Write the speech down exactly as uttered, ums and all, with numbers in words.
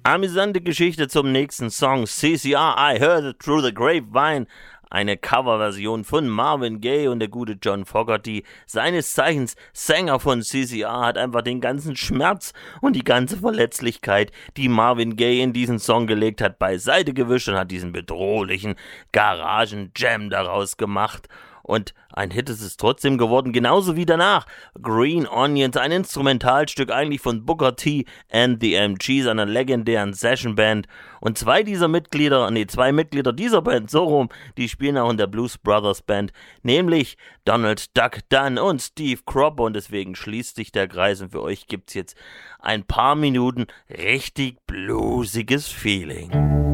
Amüsante Geschichte zum nächsten Song. C C R, I Heard It Through the Grapevine. Eine Coverversion von Marvin Gaye und der gute John Fogerty. Seines Zeichens Sänger von C C R, hat einfach den ganzen Schmerz und die ganze Verletzlichkeit, die Marvin Gaye in diesen Song gelegt hat, beiseite gewischt und hat diesen bedrohlichen Garagen-Jam daraus gemacht. Und ein Hit ist es trotzdem geworden, genauso wie danach. Green Onions, ein Instrumentalstück eigentlich von Booker T and the M Gs, einer legendären Sessionband. Und zwei dieser Mitglieder, nee, zwei Mitglieder dieser Band, so rum, die spielen auch in der Blues Brothers Band, nämlich Donald Duck Dunn und Steve Cropper. Und deswegen schließt sich der Kreis und für euch gibt's jetzt ein paar Minuten richtig bluesiges Feeling.